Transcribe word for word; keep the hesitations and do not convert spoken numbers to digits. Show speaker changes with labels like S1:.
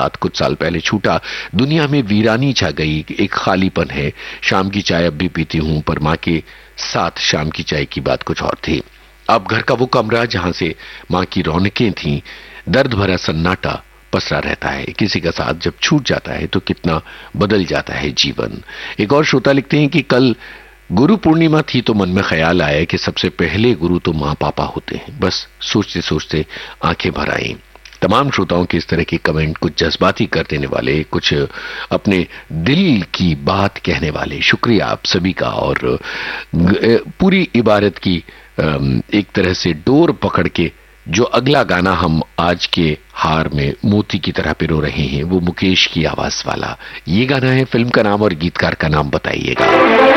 S1: साथ कुछ साल पहले छूटा। दुनिया में वीरानी छा गई, एक खालीपन है। शाम की चाय अब भी पीती हूं, पर मां के साथ शाम की चाय की बात कुछ और थी। अब घर का वो कमरा जहां से मां की रौनकें थीं, दर्द भरा सन्नाटा पसरा रहता है। किसी का साथ जब छूट जाता है तो कितना बदल जाता है जीवन। एक और श्रोता लिखते हैं कि कल गुरु पूर्णिमा थी तो मन में ख्याल आया कि सबसे पहले गुरु तो मां पापा होते हैं। बस सोचते सोचते आंखें भर आईं। तमाम श्रोताओं के इस तरह के कमेंट, कुछ जज्बाती कर देने वाले, कुछ अपने दिल की बात कहने वाले, शुक्रिया आप सभी का। और पूरी इबारत की एक तरह से डोर पकड़ के जो अगला गाना हम आज के हार में मोती की तरह पिरो रहे हैं, वो मुकेश की आवाज वाला ये गाना है। फिल्म का नाम और गीतकार का नाम बताइएगा।